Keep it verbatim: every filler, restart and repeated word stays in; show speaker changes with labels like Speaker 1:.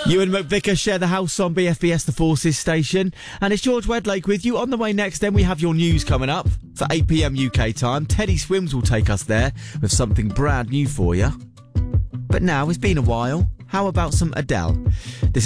Speaker 1: You and McVicker share the house on B F B S The Forces station. And it's George Wedlake with you. On the way next, then we have your news coming up for eight p.m. U K time. Teddy Swims will take us there with something brand new for you. But now, it's been a while. How about some Adele? This